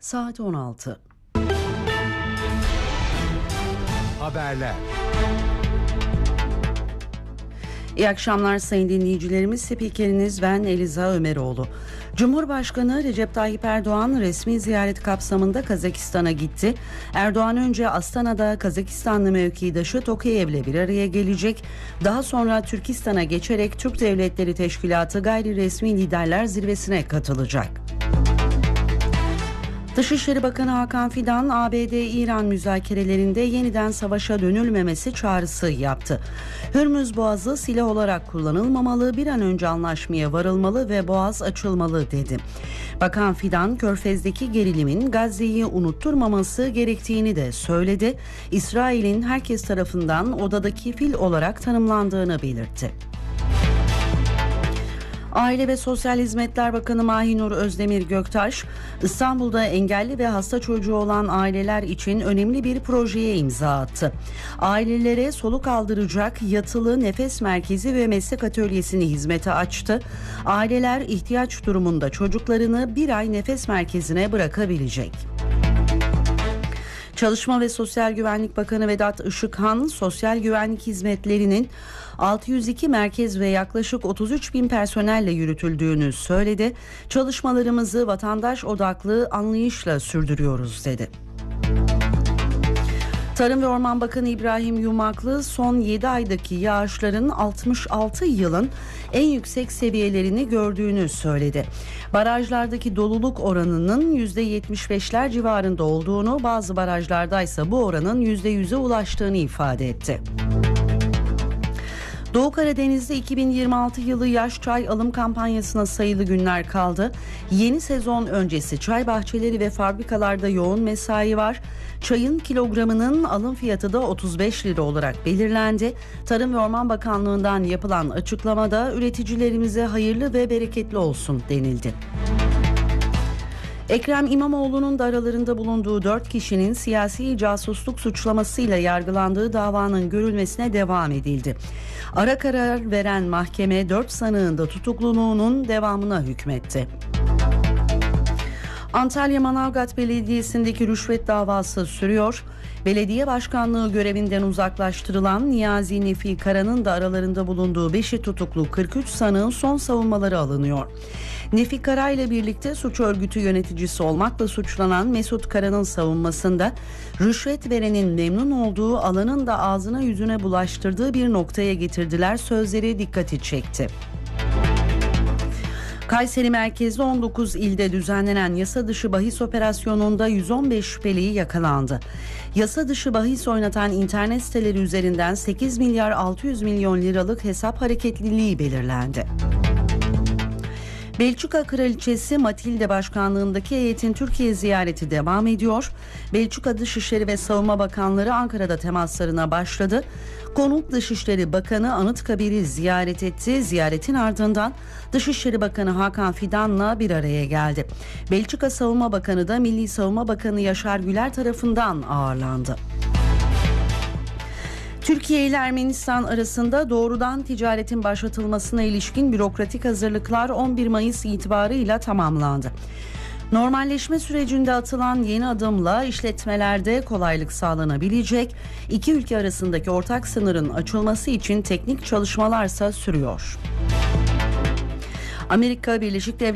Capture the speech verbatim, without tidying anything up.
Saat on altı. Haberler. İyi akşamlar sayın dinleyicilerimiz. Spikeriniz ben Eliza Ömeroğlu. Cumhurbaşkanı Recep Tayyip Erdoğan resmi ziyaret kapsamında Kazakistan'a gitti. Erdoğan önce Astana'da Kazakistanlı mevkidaşı Tokayev'le bir araya gelecek. Daha sonra Türkistan'a geçerek Türk Devletleri Teşkilatı gayri resmi liderler zirvesine katılacak. Dışişleri Bakanı Hakan Fidan, A B D-İran müzakerelerinde yeniden savaşa dönülmemesi çağrısı yaptı. Hürmüz Boğazı silah olarak kullanılmamalı, bir an önce anlaşmaya varılmalı ve Boğaz açılmalı dedi. Bakan Fidan, Körfez'deki gerilimin Gazze'yi unutturmaması gerektiğini de söyledi. İsrail'in herkes tarafından odadaki fil olarak tanımlandığını belirtti. Aile ve Sosyal Hizmetler Bakanı Mahinur Özdemir Göktaş, İstanbul'da engelli ve hasta çocuğu olan aileler için önemli bir projeye imza attı. Ailelere soluk aldıracak yatılı nefes merkezi ve meslek atölyesini hizmete açtı. Aileler ihtiyaç durumunda çocuklarını bir ay nefes merkezine bırakabilecek. Çalışma ve Sosyal Güvenlik Bakanı Vedat Işıkhan, sosyal güvenlik hizmetlerinin altı yüz iki merkez ve yaklaşık otuz üç bin personelle yürütüldüğünü söyledi. Çalışmalarımızı vatandaş odaklı anlayışla sürdürüyoruz dedi. Tarım ve Orman Bakanı İbrahim Yumaklı, son yedi aydaki yağışların altmış altı yılın en yüksek seviyelerini gördüğünü söyledi. Barajlardaki doluluk oranının yüzde yetmiş beşler civarında olduğunu, bazı barajlarda ise bu oranın yüzde yüze ulaştığını ifade etti. Doğu Karadeniz'de iki bin yirmi altı yılı yaş çay alım kampanyasına sayılı günler kaldı. Yeni sezon öncesi çay bahçeleri ve fabrikalarda yoğun mesai var. Çayın kilogramının alım fiyatı da otuz beş lira olarak belirlendi. Tarım ve Orman Bakanlığı'ndan yapılan açıklamada üreticilerimize hayırlı ve bereketli olsun denildi. Ekrem İmamoğlu'nun da aralarında bulunduğu dört kişinin siyasi casusluk suçlamasıyla yargılandığı davanın görülmesine devam edildi. Ara karar veren mahkeme dört sanığın da tutukluluğunun devamına hükmetti. Antalya Manavgat Belediyesi'ndeki rüşvet davası sürüyor. Belediye başkanlığı görevinden uzaklaştırılan Niyazi Nefi Kara'nın da aralarında bulunduğu beşi tutuklu kırk üç sanığın son savunmaları alınıyor. Nefi Kara ile birlikte suç örgütü yöneticisi olmakla suçlanan Mesut Kara'nın savunmasında rüşvet verenin memnun olduğu, alanın da ağzına yüzüne bulaştırdığı bir noktaya getirdiler sözleri dikkati çekti. Kayseri merkezli on dokuz ilde düzenlenen yasa dışı bahis operasyonunda yüz on beş şüpheli yakalandı. Yasa dışı bahis oynatan internet siteleri üzerinden sekiz milyar altı yüz milyon liralık hesap hareketliliği belirlendi. Belçika Kraliçesi Matilde başkanlığındaki heyetin Türkiye ziyareti devam ediyor. Belçika Dışişleri ve Savunma Bakanları Ankara'da temaslarına başladı. Konuk Dışişleri Bakanı Anıtkabir'i ziyaret etti. Ziyaretin ardından Dışişleri Bakanı Hakan Fidan'la bir araya geldi. Belçika Savunma Bakanı da Milli Savunma Bakanı Yaşar Güler tarafından ağırlandı. Türkiye ile Ermenistan arasında doğrudan ticaretin başlatılmasına ilişkin bürokratik hazırlıklar on bir Mayıs itibarıyla tamamlandı. Normalleşme sürecinde atılan yeni adımla işletmelerde kolaylık sağlanabilecek. İki ülke arasındaki ortak sınırın açılması için teknik çalışmalarsa sürüyor. Amerika Birleşik Devletleri